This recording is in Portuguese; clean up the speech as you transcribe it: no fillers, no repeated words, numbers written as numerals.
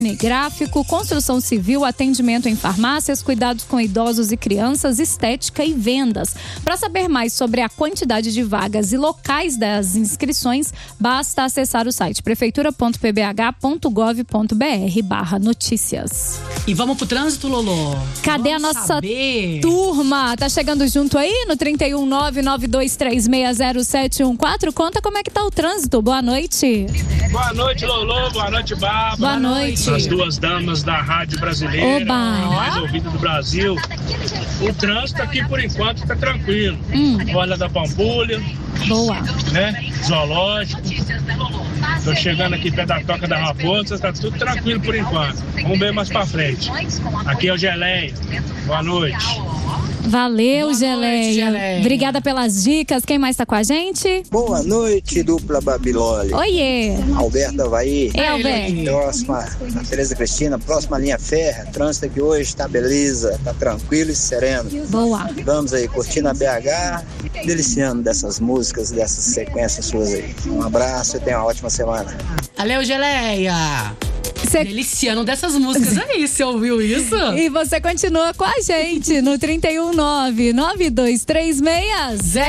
gráfico, construção civil, atendimento em farmácias, cuidados com idosos e crianças, estética e vendas. Para saber mais sobre a quantidade de vagas e locais das inscrições, basta acessar o site prefeitura.pbh.gov.br/notícias. E vamos pro trânsito, Lolô? Cadê vamos a nossa turma? Tá chegando junto aí no 31992360714. Conta como é que tá o trânsito. Boa noite. Boa noite, Lolô. Boa noite, Bárbara. Boa noite. As duas damas da Rádio Brasileira, Oba. a mais ouvida do Brasil. O trânsito aqui, por enquanto, tá tranquilo. Olha da Pampulha. Boa. Né? Zoológico. Tô chegando aqui perto da Toca da Raposa, tá tudo tranquilo por enquanto. Vamos ver mais pra frente. Aqui é o Geleia. Boa noite. Valeu, Boa Geleia. noite, Geleia. Obrigada pelas dicas. Quem mais tá com a gente? Boa noite, dupla Babilônia. Oiê. Alberto Havaí. É, Alberto. Próxima, a Tereza Cristina, próxima linha férrea. Trânsito aqui hoje tá beleza, tá tranquilo e sereno. Boa. Vamos aí, curtindo a BH, deliciando dessas músicas, dessas sequências suas aí. Um abraço e tenha uma ótima semana. Valeu, Geleia. Deliciando dessas músicas aí, você ouviu isso? E você continua com a gente no 3199236